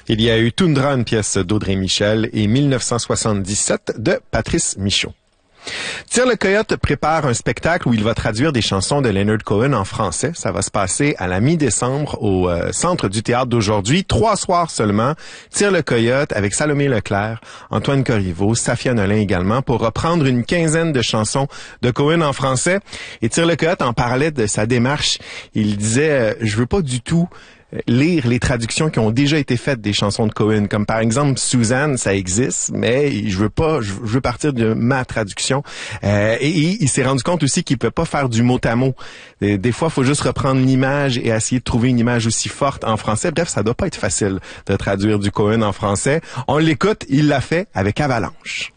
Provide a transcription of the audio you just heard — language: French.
Il y a eu Toundra, une pièce d'Audrey Michel, et 1977 de Patrice Michaud. Tire le Coyote prépare un spectacle où il va traduire des chansons de Leonard Cohen en français. Ça va se passer à la mi-décembre au Centre du Théâtre d'aujourd'hui. 3 soirs seulement. Tire le Coyote avec Salomé Leclerc, Antoine Corriveau, Safia Nolin également pour reprendre une quinzaine de chansons de Cohen en français. Et Tire le Coyote en parlait de sa démarche. Il disait je veux pas du tout lire les traductions qui ont déjà été faites des chansons de Cohen, comme par exemple Suzanne, ça existe, mais je veux partir de ma traduction. Et il s'est rendu compte aussi qu'il peut pas faire du mot à mot. Des fois, il faut juste reprendre l'image et essayer de trouver une image aussi forte en français. Bref, ça doit pas être facile de traduire du Cohen en français. On l'écoute, il l'a fait avec Avalanche.